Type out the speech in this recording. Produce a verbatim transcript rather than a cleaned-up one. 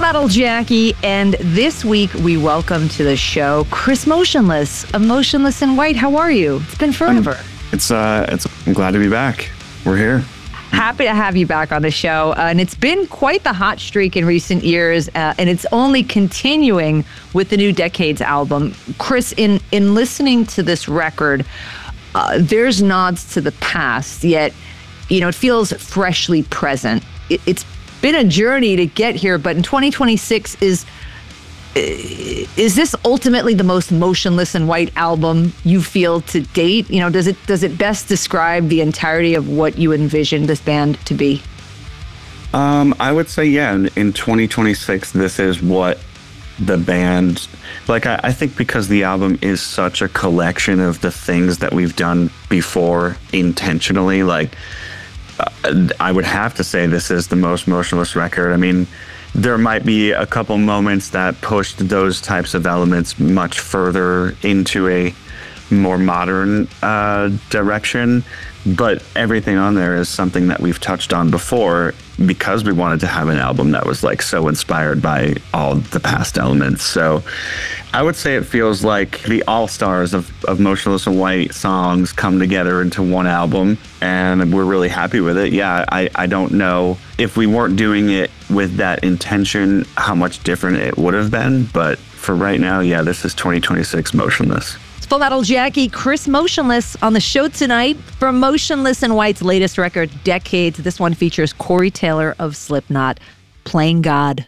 Metal Jackie, and this week we welcome to the show Chris Motionless of Motionless in White. How are you? It's been forever. I'm, it's uh, it's. I'm glad to be back. We're here. Happy to have you back on the show, uh, and it's been quite the hot streak in recent years, uh, and it's only continuing with the new Decades album. Chris, in in listening to this record, uh, there's nods to the past, yet you know it feels freshly present. It, it's been a journey to get here, but in twenty twenty-six is is this ultimately the most Motionless in White album you feel to date? You know, does it does it best describe the entirety of what you envisioned this band to be? Um, I would say, yeah, in, in twenty twenty-six, this is what the band, like, I, I think because the album is such a collection of the things that we've done before intentionally, like, uh, I would have to say this is the most Motionless record. I mean, there might be a couple moments that pushed those types of elements much further into a more modern uh, direction, but everything on there is something that we've touched on before because we wanted to have an album that was like so inspired by all the past elements. So I would say it feels like the all-stars of, of Motionless in White songs come together into one album, and we're really happy with it. Yeah, I, I don't know if we weren't doing it with that intention, how much different it would have been, but for right now, yeah, this is twenty twenty-six Motionless. Full Metal Jackie, Chris Motionless on the show tonight from Motionless in White's latest record, Decades. This one features Corey Taylor of Slipknot, Playing God.